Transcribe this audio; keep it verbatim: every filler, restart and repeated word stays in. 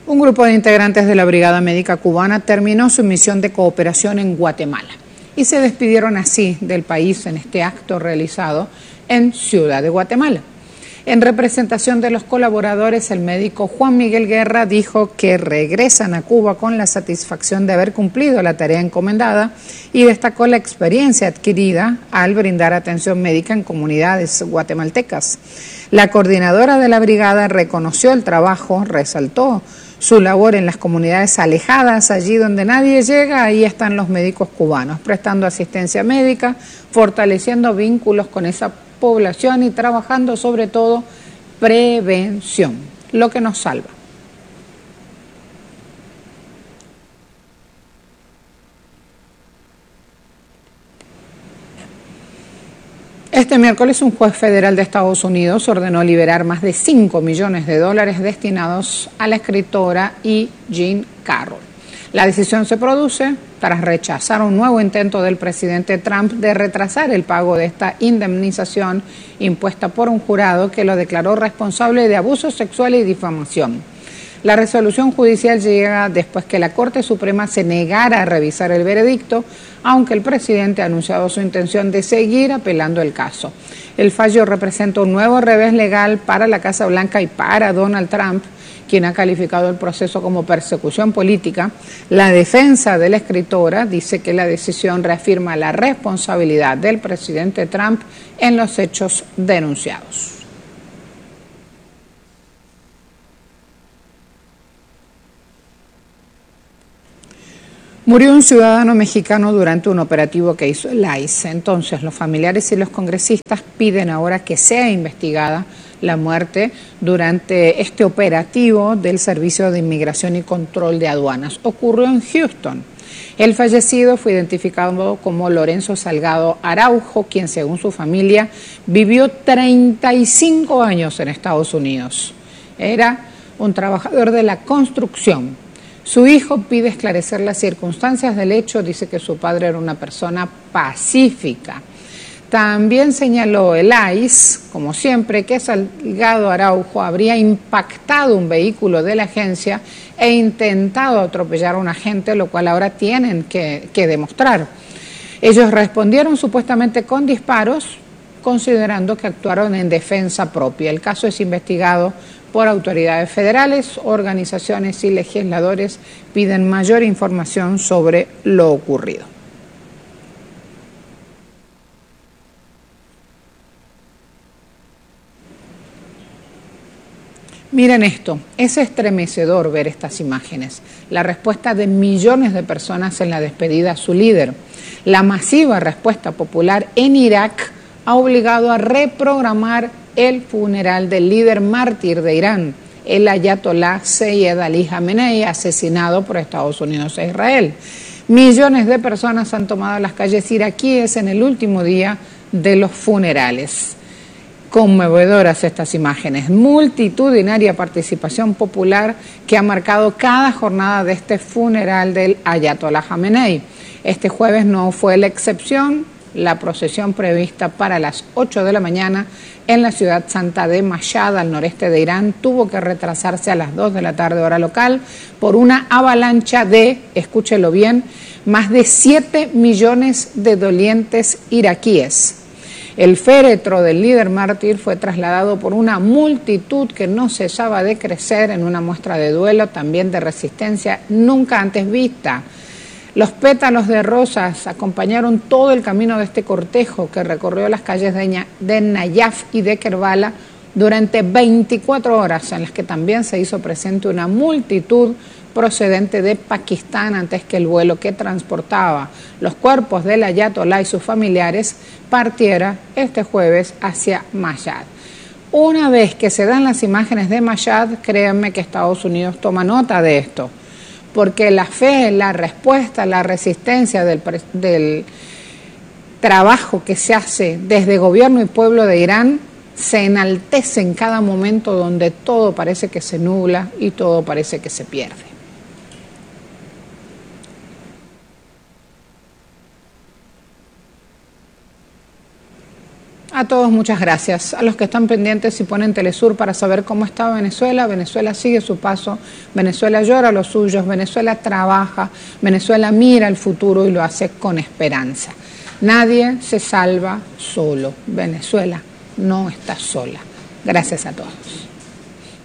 Un grupo de integrantes de la Brigada Médica Cubana terminó su misión de cooperación en Guatemala y se despidieron así del país en este acto realizado en Ciudad de Guatemala. En representación de los colaboradores, el médico Juan Miguel Guerra dijo que regresan a Cuba con la satisfacción de haber cumplido la tarea encomendada y destacó la experiencia adquirida al brindar atención médica en comunidades guatemaltecas. La coordinadora de la brigada reconoció el trabajo, resaltó su labor en las comunidades alejadas, allí donde nadie llega, ahí están los médicos cubanos, prestando asistencia médica, fortaleciendo vínculos con esa población y trabajando sobre todo prevención, lo que nos salva. Este miércoles, un juez federal de Estados Unidos ordenó liberar más de cinco millones de dólares destinados a la escritora E. Jean Carroll. La decisión se produce tras rechazar un nuevo intento del presidente Trump de retrasar el pago de esta indemnización impuesta por un jurado que lo declaró responsable de abuso sexual y difamación. La resolución judicial llega después que la Corte Suprema se negara a revisar el veredicto, aunque el presidente ha anunciado su intención de seguir apelando el caso. El fallo representa un nuevo revés legal para la Casa Blanca y para Donald Trump, quien ha calificado el proceso como persecución política. La defensa de la escritora dice que la decisión reafirma la responsabilidad del presidente Trump en los hechos denunciados. Murió un ciudadano mexicano durante un operativo que hizo el I C E. Entonces, los familiares y los congresistas piden ahora que sea investigada la muerte durante este operativo del Servicio de Inmigración y Control de Aduanas. Ocurrió en Houston. El fallecido fue identificado como Lorenzo Salgado Araujo, quien, según su familia, vivió treinta y cinco años en Estados Unidos. Era un trabajador de la construcción. Su hijo pide esclarecer las circunstancias del hecho, dice que su padre era una persona pacífica. También señaló el I C E, como siempre, que Salgado Araujo habría impactado un vehículo de la agencia e intentado atropellar a un agente, lo cual ahora tienen que, que demostrar. Ellos respondieron supuestamente con disparos, considerando que actuaron en defensa propia. El caso es investigado por autoridades federales. Organizaciones y legisladores piden mayor información sobre lo ocurrido. Miren esto, es estremecedor ver estas imágenes. La respuesta de millones de personas en la despedida a su líder. La masiva respuesta popular en Irak ha obligado a reprogramar el funeral del líder mártir de Irán, el ayatolá Seyed Ali Khamenei, asesinado por Estados Unidos e Israel. Millones de personas han tomado las calles iraquíes en el último día de los funerales. Conmovedoras estas imágenes, multitudinaria participación popular que ha marcado cada jornada de este funeral del ayatolá Khamenei. Este jueves no fue la excepción. La procesión prevista para las ocho de la mañana en la ciudad santa de Mashhad, al noreste de Irán, tuvo que retrasarse a las dos de la tarde hora local por una avalancha de, escúchelo bien, más de siete millones de dolientes iraquíes. El féretro del líder mártir fue trasladado por una multitud que no cesaba de crecer en una muestra de duelo, también de resistencia nunca antes vista. Los pétalos de rosas acompañaron todo el camino de este cortejo que recorrió las calles de Nayaf y de Kerbala durante veinticuatro horas, en las que también se hizo presente una multitud procedente de Pakistán antes que el vuelo que transportaba los cuerpos del ayatolá y sus familiares partiera este jueves hacia Mashhad. Una vez que se dan las imágenes de Mashhad, créanme que Estados Unidos toma nota de esto, porque la fe, la respuesta, la resistencia del, del trabajo que se hace desde gobierno y pueblo de Irán se enaltece en cada momento donde todo parece que se nubla y todo parece que se pierde. A todos muchas gracias. A los que están pendientes y ponen Telesur para saber cómo está Venezuela, Venezuela sigue su paso, Venezuela llora los suyos, Venezuela trabaja, Venezuela mira el futuro y lo hace con esperanza. Nadie se salva solo. Venezuela no está sola. Gracias a todos.